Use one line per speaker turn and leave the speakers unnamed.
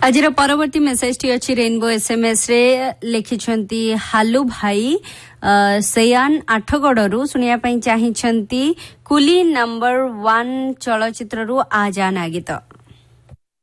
आज परवर्ती message T अच्छी रेनबो एसएमएस रे लिखिछंती हालू भाई सयान आठगड़ू शुणा चाहिए कुली नंबर 1 चलचित्र आजा ना गीत।